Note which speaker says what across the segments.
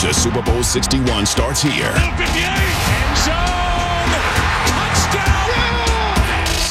Speaker 1: to Super Bowl 61 starts here.
Speaker 2: 58, end zone, touchdown!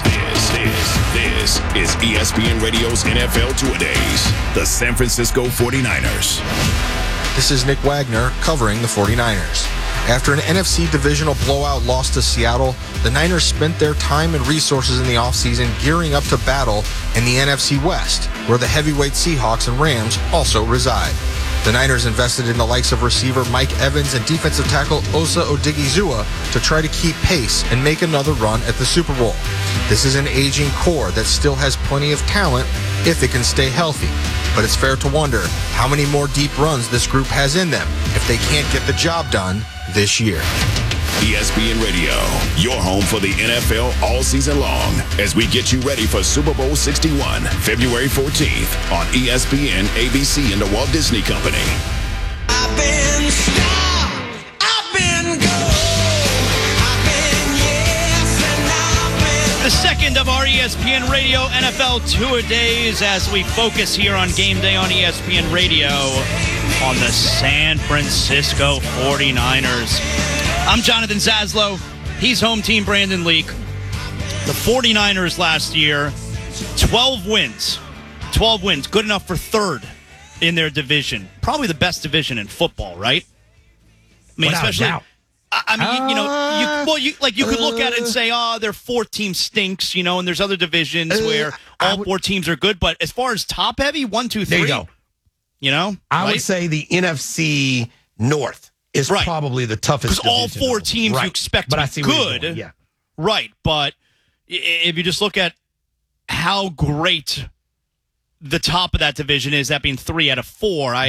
Speaker 1: This is ESPN Radio's NFL Two-A-Days, the San Francisco 49ers.
Speaker 3: This is Nick Wagner covering the 49ers. After an NFC divisional blowout loss to Seattle, the Niners spent their time and resources in the offseason gearing up to battle in the NFC West, where the heavyweight Seahawks and Rams also reside. The Niners invested in the likes of receiver Mike Evans and defensive tackle Osa Odigizua to try to keep pace and make another run at the Super Bowl. This is an aging core that still has plenty of talent if it can stay healthy. But it's fair to wonder how many more deep runs this group has in them if they can't get the job done this year.
Speaker 1: ESPN Radio, your home for the NFL all season long, as we get you ready for Super Bowl 61, February 14th on ESPN, ABC, and the Walt Disney Company.
Speaker 4: I've been stopped, I've been gold, I've been yes, and I've been...
Speaker 5: The second of our ESPN Radio NFL Two-A-Days as we focus here on game day on ESPN Radio on the San Francisco 49ers. I'm Jonathan Zaslow. He's home team Brandon Leak. The 49ers last year, 12 wins. 12 wins. Good enough for third in their division. Probably the best division in football, right? I mean, especially. I mean, you could look at it and say, their fourth team stinks, and there's other divisions where all four teams are good. But as far as top heavy, 1, 2, 3.
Speaker 6: There you go. I would say the NFC North is probably the toughest
Speaker 5: because all four teams you expect to be good.
Speaker 6: Yeah.
Speaker 5: Right, but if you just look at how great the top of that division is, that being 3 out of 4, I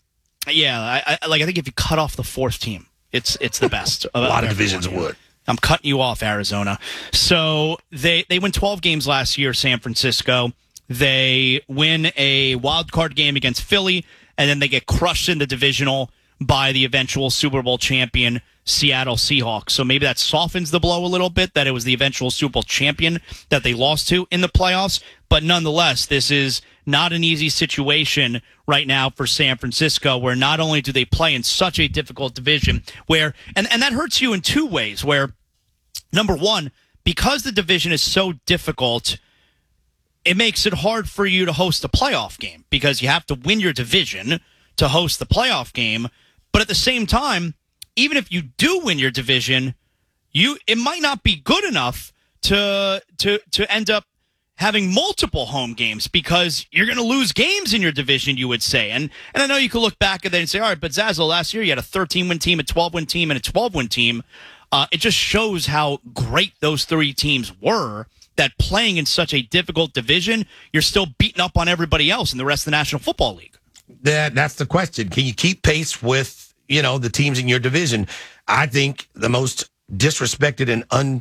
Speaker 5: think if you cut off the fourth team, it's the best.
Speaker 6: A lot of divisions would.
Speaker 5: I'm cutting you off, Arizona. So they win 12 games last year, San Francisco. They win a wild card game against Philly, and then they get crushed in the divisional by the eventual Super Bowl champion Seattle Seahawks. So maybe that softens the blow a little bit that it was the eventual Super Bowl champion that they lost to in the playoffs. But nonetheless, this is not an easy situation right now for San Francisco, where not only do they play in such a difficult division where, and that hurts you in two ways, where number one, because the division is so difficult, it makes it hard for you to host a playoff game because you have to win your division to host the playoff game. But at the same time, even if you do win your division, it might not be good enough to end up having multiple home games because you're going to lose games in your division, you would say. And I know you could look back at that and say, all right, but Zazzle, last year you had a 13-win team, a 12-win team, and a 12-win team. It just shows how great those three teams were, that playing in such a difficult division, you're still beating up on everybody else in the rest of the National Football League.
Speaker 6: That's the question. Can you keep pace with, the teams in your division? I think the most disrespected and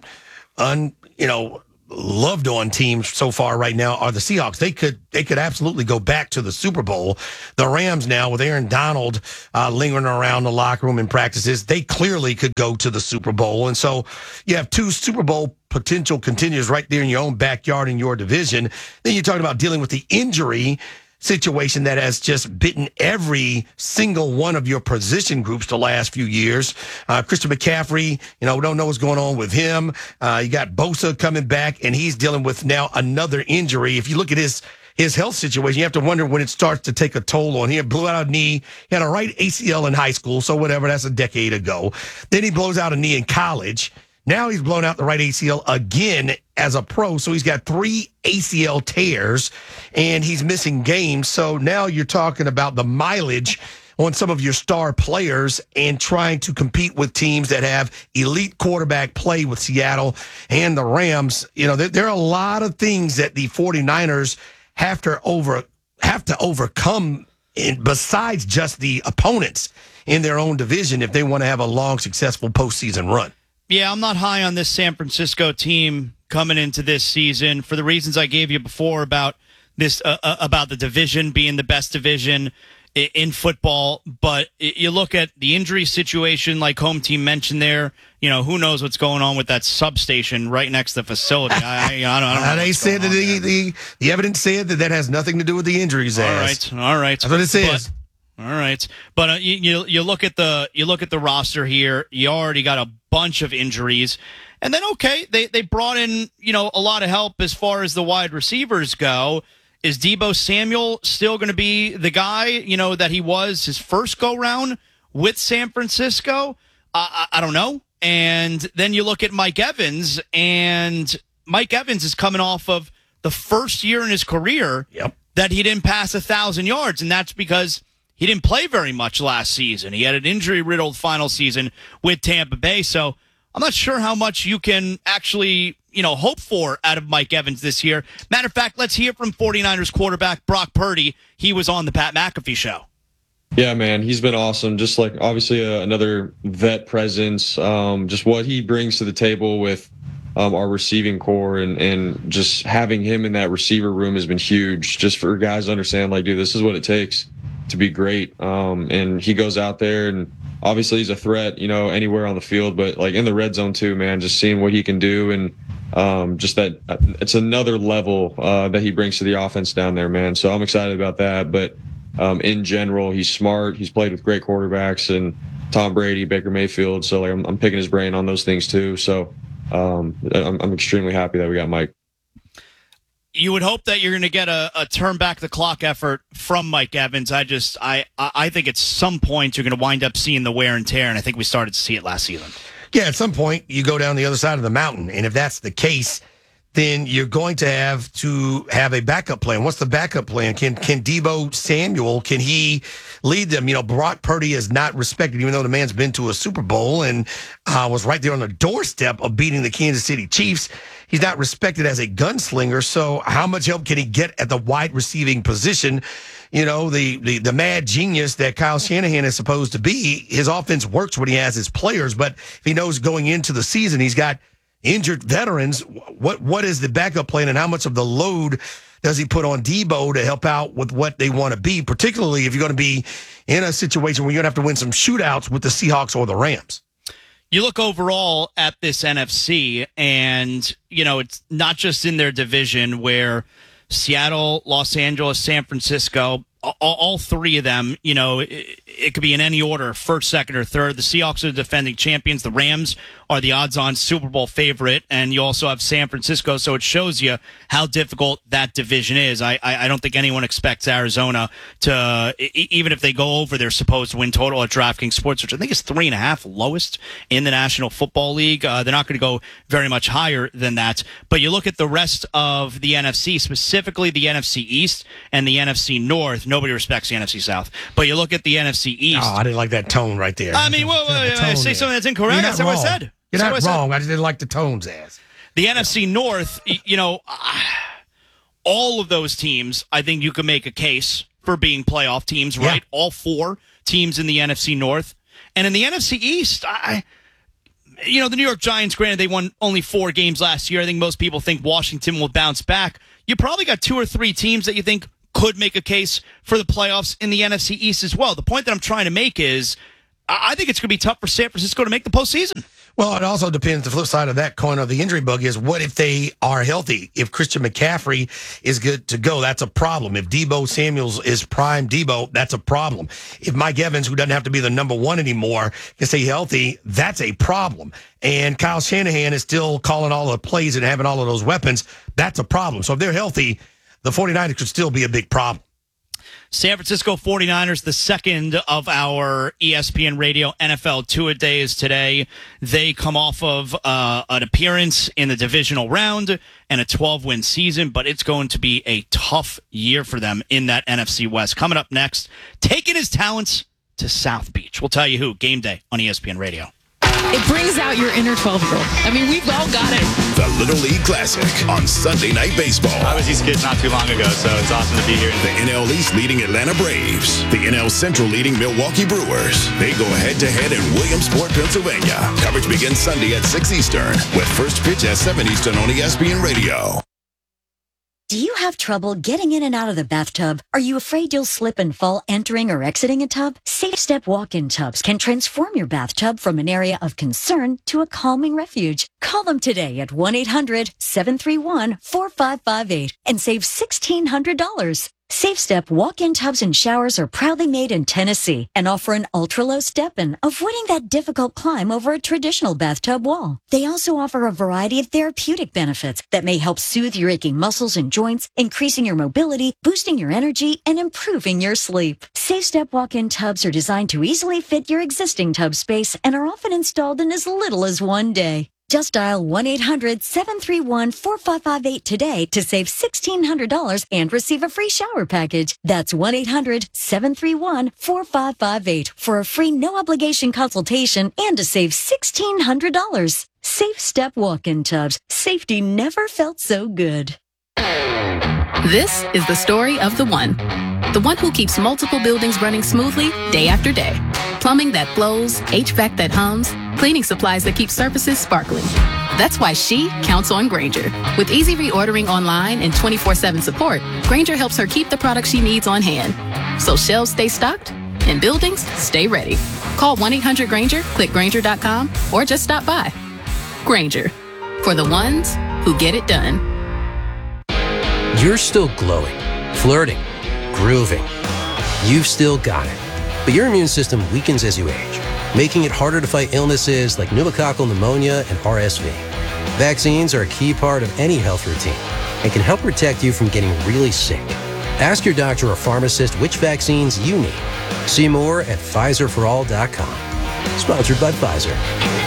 Speaker 6: loved on teams so far right now are the Seahawks. They could absolutely go back to the Super Bowl. The Rams now, with Aaron Donald lingering around the locker room in practices, they clearly could go to the Super Bowl. And so you have two Super Bowl potential contenders right there in your own backyard in your division. Then you're talking about dealing with the injury situation that has just bitten every single one of your position groups the last few years. Christian McCaffrey, we don't know what's going on with him. You got Bosa coming back, and he's dealing with now another injury. If you look at his health situation, you have to wonder when it starts to take a toll on him. Blew out a knee. He had a right ACL in high school, so whatever, that's a decade ago. Then he blows out a knee in college. Now he's blown out the right ACL again as a pro, so he's got 3 ACL tears, and he's missing games. So now you're talking about the mileage on some of your star players and trying to compete with teams that have elite quarterback play with Seattle and the Rams. There are a lot of things that the 49ers have to overcome besides just the opponents in their own division if they want to have a long, successful postseason run.
Speaker 5: Yeah, I'm not high on this San Francisco team coming into this season for the reasons I gave you before about this, about the division being the best division in football. But you look at the injury situation, like home team mentioned there. Who knows what's going on with that substation right next to the facility? I don't know.
Speaker 6: They said that the evidence said that has nothing to do with the injuries.
Speaker 5: All right.
Speaker 6: That's what it says.
Speaker 5: All right, but you look at the roster here. You already got a bunch of injuries, and then they brought in a lot of help as far as the wide receivers go. Is Deebo Samuel still going to be the guy that he was his first go round with San Francisco? I don't know. And then you look at Mike Evans, and Mike Evans is coming off of the first year in his career that he didn't pass 1,000 yards, and that's because he didn't play very much last season. He had an injury-riddled final season with Tampa Bay, so I'm not sure how much you can actually, hope for out of Mike Evans this year. Matter of fact, let's hear from 49ers quarterback Brock Purdy. He was on the Pat McAfee show.
Speaker 7: Yeah, man, he's been awesome. Just like obviously another vet presence, just what he brings to the table with our receiving core and just having him in that receiver room has been huge just for guys to understand, like, dude, this is what it takes to be great. And he goes out there and obviously he's a threat, anywhere on the field, but like in the red zone too, man, just seeing what he can do. And just that it's another level that he brings to the offense down there, man. So I'm excited about that. But in general, he's smart. He's played with great quarterbacks and Tom Brady, Baker Mayfield. So like I'm picking his brain on those things too. So I'm extremely happy that we got Mike.
Speaker 5: You would hope that you're going to get a turn back the clock effort from Mike Evans. I think at some point you're going to wind up seeing the wear and tear, and I think we started to see it last season.
Speaker 6: Yeah, at some point you go down the other side of the mountain, and if that's the case, then you're going to have a backup plan. What's the backup plan? Can Deebo Samuel, can he lead them? Brock Purdy is not respected, even though the man's been to a Super Bowl and was right there on the doorstep of beating the Kansas City Chiefs. He's not respected as a gunslinger, so how much help can he get at the wide receiving position? The mad genius that Kyle Shanahan is supposed to be, his offense works when he has his players, but if he knows going into the season he's got injured veterans, what is the backup plan and how much of the load does he put on Deebo to help out with what they want to be, particularly if you're going to be in a situation where you're going to have to win some shootouts with the Seahawks or the Rams?
Speaker 5: You look overall at this NFC, and, it's not just in their division where Seattle, Los Angeles, San Francisco, all three of them, it could be in any order, first, second, or third. The Seahawks are the defending champions. The Rams are the odds-on Super Bowl favorite, and you also have San Francisco, so it shows you how difficult that division is. I don't think anyone expects Arizona to, even if they go over their supposed win total at DraftKings Sports, which I think is 3.5, lowest in the National Football League. They're not going to go very much higher than that. But you look at the rest of the NFC, specifically the NFC East and the NFC North. Nobody respects the NFC South. But you look at the NFC East.
Speaker 6: Oh, I didn't like that tone right there.
Speaker 5: I mean, I say something that's incorrect. That's what I said.
Speaker 6: You're not wrong. I just didn't like the tones, ass.
Speaker 5: The NFC North, all of those teams, I think you can make a case for being playoff teams, right? Yeah. All four teams in the NFC North. And in the NFC East, the New York Giants, granted, they won only 4 games last year. I think most people think Washington will bounce back. You probably got 2 or 3 teams that you think could make a case for the playoffs in the NFC East as well. The point that I'm trying to make is I think it's going to be tough for San Francisco to make the postseason.
Speaker 6: Well, it also depends. The flip side of that coin of the injury bug is what if they are healthy? If Christian McCaffrey is good to go, that's a problem. If Deebo Samuels is prime Deebo, that's a problem. If Mike Evans, who doesn't have to be the number one anymore, can stay healthy, that's a problem. And Kyle Shanahan is still calling all the plays and having all of those weapons. That's a problem. So if they're healthy, the 49ers could still be a big problem.
Speaker 5: San Francisco 49ers, the second of our ESPN Radio NFL two-a-days today. They come off of an appearance in the divisional round and a 12-win season, but it's going to be a tough year for them in that NFC West. Coming up next, taking his talents to South Beach. We'll tell you who. Game day on ESPN Radio.
Speaker 8: It brings out your inner 12-year-old. I mean, we've all got it.
Speaker 1: The Little League Classic on Sunday Night Baseball.
Speaker 2: I was these kids not too long ago, so it's awesome to be here.
Speaker 1: The NL East leading Atlanta Braves. The NL Central leading Milwaukee Brewers. They go head-to-head in Williamsport, Pennsylvania. Coverage begins Sunday at 6 Eastern with first pitch at 7 Eastern on ESPN Radio.
Speaker 9: Do you have trouble getting in and out of the bathtub? Are you afraid you'll slip and fall entering or exiting a tub? Safe Step walk-in tubs can transform your bathtub from an area of concern to a calming refuge. Call them today at 1-800-731-4558 and save $1,600. SafeStep walk-in tubs and showers are proudly made in Tennessee and offer an ultra-low step-in, avoiding that difficult climb over a traditional bathtub wall. They also offer a variety of therapeutic benefits that may help soothe your aching muscles and joints, increasing your mobility, boosting your energy, and improving your sleep. SafeStep walk-in tubs are designed to easily fit your existing tub space and are often installed in as little as one day. Just dial 1-800-731-4558 today to save $1,600 and receive a free shower package. That's 1-800-731-4558 for a free no-obligation consultation and to save $1,600. Safe Step walk-in tubs. Safety never felt so good.
Speaker 8: This is the story of the one. The one who keeps multiple buildings running smoothly day after day. Plumbing that flows, HVAC that hums, cleaning supplies that keep surfaces sparkling. That's why she counts on Grainger. With easy reordering online and 24/7 support, Grainger helps her keep the products she needs on hand. So shelves stay stocked and buildings stay ready. Call 1-800-GRAINGER, click Grainger.com, or just stop by. Grainger, for the ones who get it done.
Speaker 10: You're still glowing, flirting, grooving. You've still got it. But your immune system weakens as you age, making it harder to fight illnesses like pneumococcal pneumonia and RSV. Vaccines are a key part of any health routine and can help protect you from getting really sick. Ask your doctor or pharmacist which vaccines you need. See more at PfizerForAll.com. Sponsored by Pfizer.